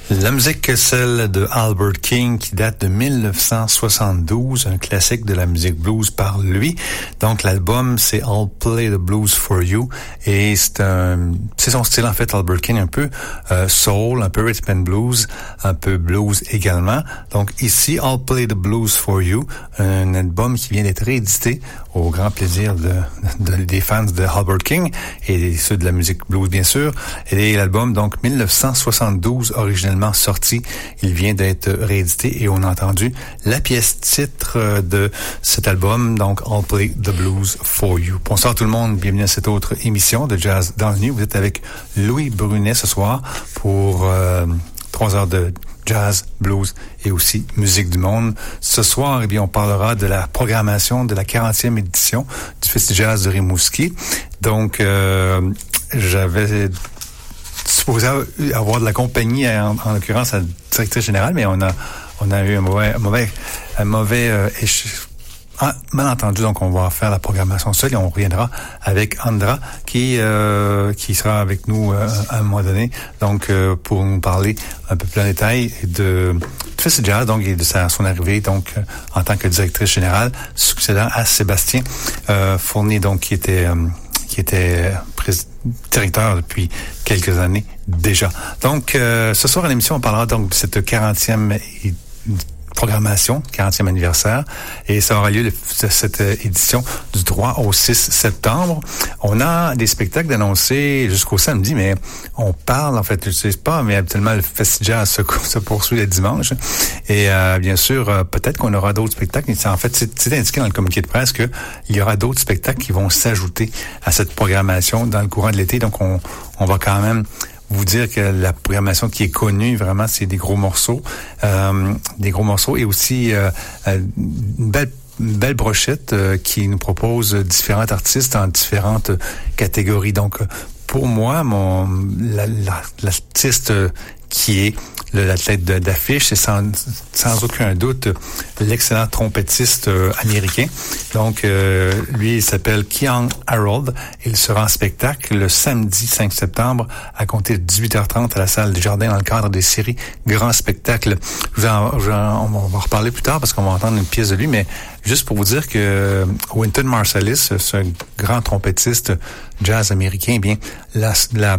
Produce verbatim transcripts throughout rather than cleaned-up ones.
La musique, celle de Albert King, qui date de dix-neuf cent soixante-douze, un classique de la musique blues par lui. Donc, l'album, c'est I'll Play the Blues for You, et c'est un, c'est son style, en fait, Albert King, un peu euh, soul, un peu rhythm and blues, un peu blues également. Donc, ici, I'll Play the Blues for You, un album qui vient d'être réédité au grand plaisir de, de, des fans de Albert King et ceux de la musique blues, bien sûr. Et l'album, donc, dix-neuf cent soixante-douze, originellement sorti. Il vient d'être réédité et on a entendu la pièce titre de cet album, donc I'll Play the Blues for You. Bonsoir tout le monde, bienvenue à cette autre émission de Jazz dans le Nu. Vous êtes avec Louis Brunet ce soir pour euh, trois heures de jazz, blues et aussi musique du monde. Ce soir, eh bien, on parlera de la programmation de la quarantième édition du Festival Jazz de Rimouski. Donc, euh, j'avais supposé avoir de la compagnie, en, en l'occurrence la directrice générale, mais on a on a eu un mauvais un mauvais un mauvais euh, éche... ah, malentendu, donc on va faire la programmation seule et on reviendra avec Andra qui euh, qui sera avec nous euh, à un moment donné, donc euh, pour nous parler un peu plus en détail de Festival Jazz, donc et de sa, son arrivée donc euh, en tant que directrice générale, succédant à Sébastien euh, Fournier, donc qui était euh, qui était président directeur depuis quelques années déjà. Donc, euh, ce soir à l'émission, on parlera donc de cette quarantième programmation, quarantième anniversaire, et ça aura lieu de cette édition du trois au six septembre. On a des spectacles d'annoncer jusqu'au samedi, mais on parle, en fait, je sais pas, mais habituellement, le Festival se, se poursuit le dimanche. Et euh, bien sûr, euh, peut-être qu'on aura d'autres spectacles. Mais en fait, c'est, c'est indiqué dans le communiqué de presse qu'il y aura d'autres spectacles qui vont s'ajouter à cette programmation dans le courant de l'été. Donc, on, on va quand même vous dire que la programmation qui est connue, vraiment, c'est des gros morceaux, euh, des gros morceaux et aussi euh, une belle une belle brochette euh, qui nous propose différents artistes en différentes catégories. Donc, pour moi, mon la, la, l'artiste qui est le, la tête de, d'affiche, c'est sans, sans aucun doute l'excellent trompettiste euh, américain. Donc, euh, lui, il s'appelle Keyon Harold. Il sera en spectacle le samedi cinq septembre à compter de dix-huit heures trente à la salle des Jardins dans le cadre des séries Grand Spectacle. Je vous en, je, on va en reparler plus tard parce qu'on va entendre une pièce de lui, mais juste pour vous dire que Wynton Marsalis, ce grand trompettiste jazz américain, eh bien, la, la,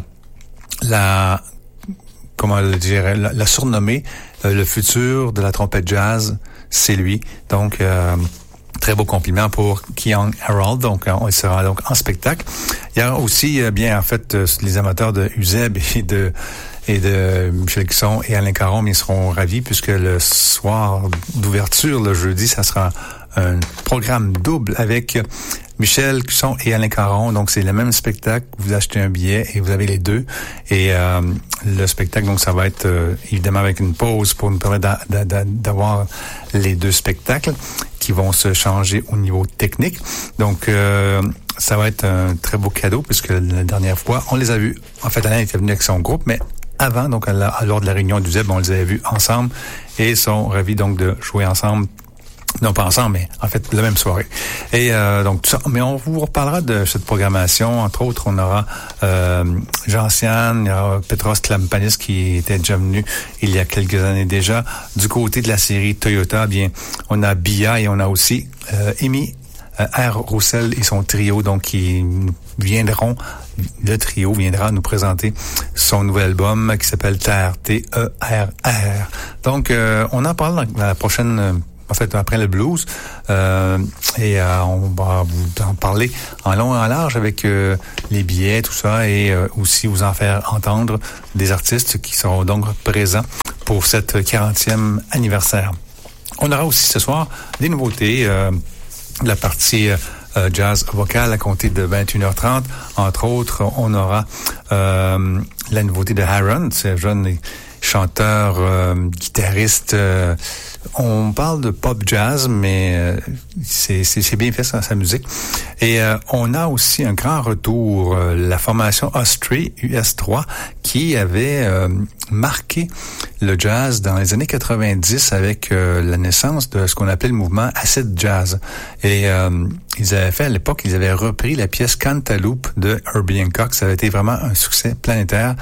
la comment le dire, la, la surnommer, euh, le futur de la trompette jazz, c'est lui. Donc, euh, très beau compliment pour Keyon Harold. Donc, on sera donc en spectacle. Il y a aussi, euh, bien, en fait, euh, les amateurs de Uzeb et de et de Michel Cusson et Alain Caron, ils seront ravis puisque le soir d'ouverture, le jeudi, ça sera un programme double avec Michel Cusson et Alain Caron. Donc, c'est le même spectacle. Vous achetez un billet et vous avez les deux. Et euh, le spectacle, donc, ça va être euh, évidemment avec une pause pour nous permettre d'a, d'a, d'avoir les deux spectacles qui vont se changer au niveau technique. Donc, euh, ça va être un très beau cadeau puisque la dernière fois, on les a vus. En fait, Alain était venu avec son groupe, mais avant, donc, à la, lors de la réunion du Z E B, on les avait vus ensemble et ils sont ravis, donc, de jouer ensemble. Non, pas ensemble, mais en fait, la même soirée. Et euh, donc, tout ça. Mais on vous reparlera de cette programmation. Entre autres, on aura euh, Jean-Sian, il y aura Petros Klampanis qui était déjà venu il y a quelques années déjà. Du côté de la série Toyota, bien, on a Bia et on a aussi euh, Amy euh, R. Roussel et son trio, donc, qui viendront, le trio viendra nous présenter son nouvel album qui s'appelle Terre, T E R R. Donc, euh, on en parle dans la prochaine... Euh, en fait, après le blues, euh, et euh, on va vous en parler en long et en large avec euh, les billets, tout ça, et euh, aussi vous en faire entendre des artistes qui seront donc présents pour cette quarantième anniversaire. On aura aussi ce soir des nouveautés, euh, la partie euh, jazz vocal à compter de vingt et une heures trente. Entre autres, on aura euh, la nouveauté de Aaron, ce jeune chanteur, euh, guitariste. Euh, on parle de pop jazz, mais euh, c'est, c'est, c'est bien fait sa, sa musique. Et euh, on a aussi un grand retour, euh, la formation Ostray U S trois, qui avait euh, marqué le jazz dans les années quatre-vingt-dix avec euh, la naissance de ce qu'on appelait le mouvement acid jazz. Et euh, ils avaient fait à l'époque, ils avaient repris la pièce Cantaloupe de Herbie Hancock. Ça avait été vraiment un succès planétaire.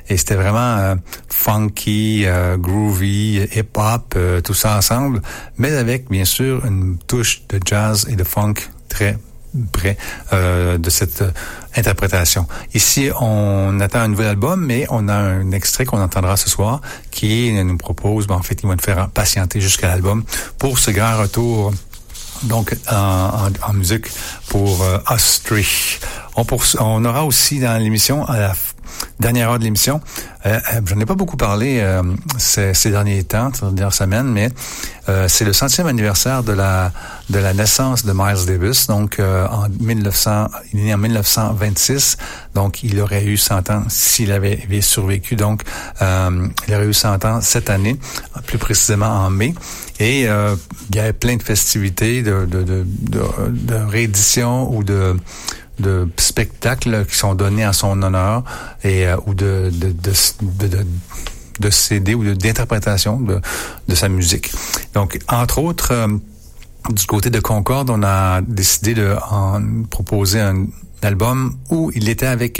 et c'était vraiment euh, funky, euh, groovy, hip-hop, euh, tout ça ensemble, mais avec bien sûr une touche de jazz et de funk très près euh, de cette euh, interprétation. Ici, on attend un nouvel album, mais on a un extrait qu'on entendra ce soir qui nous propose, ben, en fait, il va nous faire patienter jusqu'à l'album pour ce grand retour, donc en, en, en musique pour euh, Us Three. On, poursu- on aura aussi dans l'émission, à la f- dernière heure de l'émission, euh, euh, j'en ai pas beaucoup parlé euh, ces, ces derniers temps, ces dernières semaines, mais euh, c'est le centième anniversaire de la de la naissance de Miles Davis. Donc euh, en mille neuf cents, il est né en mille neuf cent vingt-six, donc il aurait eu cent ans s'il avait, avait survécu. Donc euh, il aurait eu cent ans cette année, plus précisément en mai. Et euh, il y avait plein de festivités, de de de, de, de rééditions ou de de spectacles qui sont donnés en son honneur et euh, ou de de de de, de, de C D ou de, d'interprétation de de sa musique. Donc entre autres euh, du côté de Concorde, on a décidé de en proposer un album où il était avec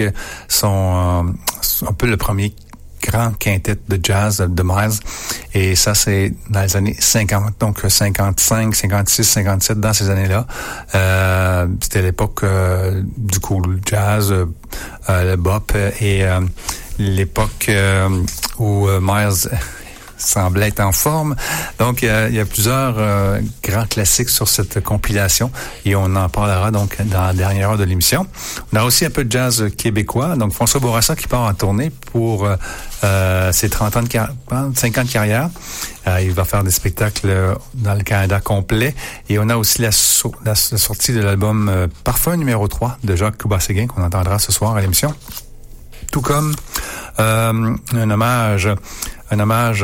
son euh, un peu le premier grand quintet de jazz de Miles, et ça c'est dans les années cinquante, donc cinquante-cinq, cinquante-six, cinquante-sept, dans ces années-là. Euh, c'était l'époque euh, du cool jazz, euh, le bop, et euh, l'époque euh, où euh, Miles semblait être en forme. Donc, il y a, il y a plusieurs euh, grands classiques sur cette compilation et on en parlera donc dans la dernière heure de l'émission. On a aussi un peu de jazz québécois. Donc, François Bourassa qui part en tournée pour euh, ses trente ans de car- cinq ans de carrière. Euh, il va faire des spectacles dans le Canada complet. Et on a aussi la, so- la, la sortie de l'album euh, Parfum numéro trois de Jacques Couba-Séguin qu'on entendra ce soir à l'émission. Tout comme euh, un hommage un hommage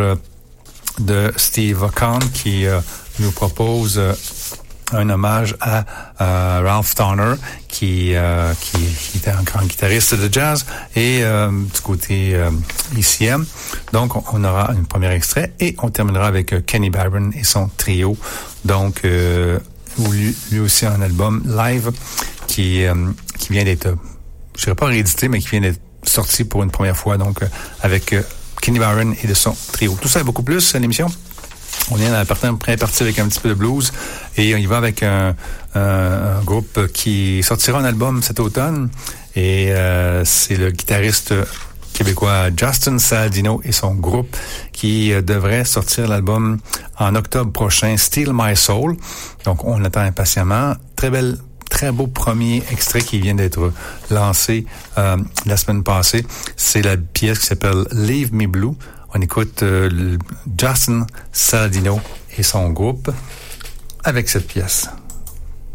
de Steve Kahn qui euh, nous propose euh, un hommage à euh, Ralph Towner qui, euh, qui qui était un grand guitariste de jazz et euh, du côté euh, I C M. Donc on aura un premier extrait et on terminera avec euh, Kenny Barron et son trio. Donc euh, lui, lui aussi un album live qui euh, qui vient d'être, je dirais pas réédité, mais qui vient d'être sorti pour une première fois, donc euh, avec euh, Kenny Barron et de son trio. Tout ça et beaucoup plus à l'émission. On est dans la première partie avec un petit peu de blues et on y va avec un, un, un groupe qui sortira un album cet automne et euh, c'est le guitariste québécois Justin Saladino et son groupe qui euh, devrait sortir l'album en octobre prochain, Steal My Soul. Donc on l'attend impatiemment. Très belle Très beau premier extrait qui vient d'être lancé euh, la semaine passée. C'est la pièce qui s'appelle Leave Me Blue. On écoute euh, Justin Saladino et son groupe avec cette pièce.